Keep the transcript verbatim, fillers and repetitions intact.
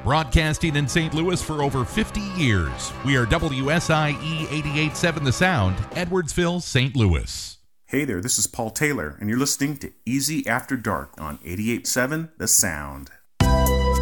broadcasting in Saint Louis for over fifty years. We are W S I E eighty-eight point seven The Sound, Edwardsville, Saint Louis. Hey there, this is Paul Taylor, and you're listening to Easy After Dark on eighty-eight point seven The Sound.